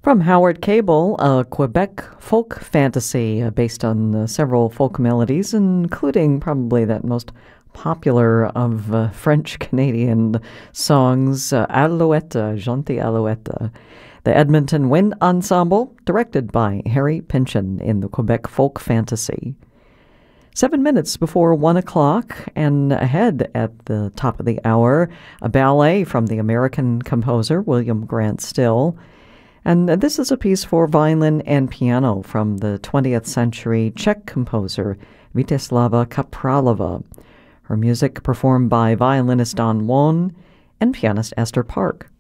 From Howard Cable, a Quebec folk fantasy based on several folk melodies, including probably that most popular of French-Canadian songs, Alouette, Gentil Alouette. The Edmonton Wind Ensemble, directed by Harry Pynchon in the Quebec folk fantasy. 7 minutes before 1 o'clock, and ahead at the top of the hour, a ballet from the American composer William Grant Still. And this is a piece for violin and piano from the 20th century Czech composer Vítězslava Kapralova. Her music performed by violinist Don Juan and pianist Esther Park.